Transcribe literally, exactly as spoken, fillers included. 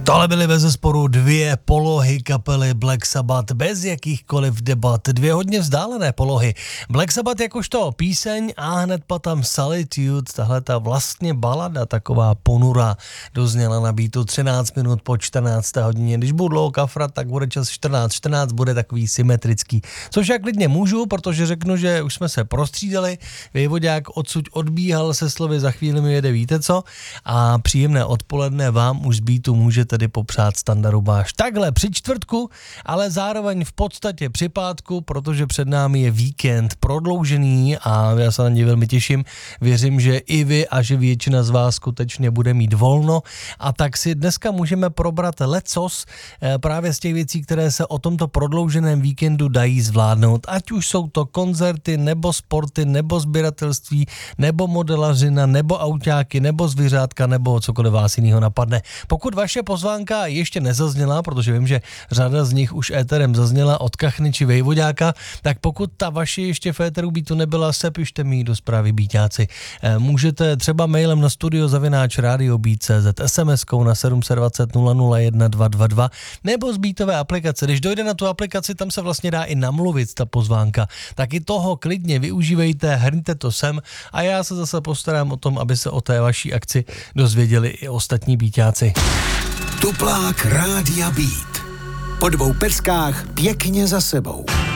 Tohle byly bezesporu dvě polohy kapely Black Sabbath bez jakýchkoliv debat, dvě hodně vzdálené polohy. Black Sabbath jakožto píseň a hned potom Solitude, tahle ta vlastně balada, taková ponura, dozněla na beatu třináct minut po čtrnácté hodině. Když budu dlouho kafrat, tak bude čas čtrnáct čtrnáct, bude takový symetrický. Což já klidně můžu, protože řeknu, že už jsme se prostřídali, Vejvodák odsud odbíhal se slovy za chvíli mi jede víte co a příjemné odpoledne vám už z beatu můžete tedy popřát Standa Rubáš. Takhle při čtvrtku, ale zároveň v podstatě při pátku, protože před námi je víkend prodloužený a já se na něj velmi těším. Věřím, že i vy a že většina z vás skutečně bude mít volno a tak si dneska můžeme probrat lecos právě z těch věcí, které se o tomto prodlouženém víkendu dají zvládnout. Ať už jsou to koncerty, nebo sporty, nebo sběratelství, nebo modelařina, nebo autáky, nebo zvířátka, nebo cokoliv vás jiného napadne. Pokud vaše pozvánka ještě nezazněla, protože vím, že řada z nich už éterem zazněla od Kachny či Vejvoďáka, tak pokud ta vaše ještě v éteru beatu nebyla, sepište mi do zprávy Beatáci. Můžete třeba mailem na studio zavináč radio beat tečka cé zet, SMSkou na sedm set dvacet nula nula jedna dva dva dva nebo z beatové aplikace. Když dojde na tu aplikaci, tam se vlastně dá i namluvit ta pozvánka. Tak i toho klidně využívejte, hrňte to sem a já se zase postarám o tom, aby se o té vaší akci dozvěděli i ostatní Beatáci. Tuplák Rádia Beat. Po dvou peckách pěkně za sebou.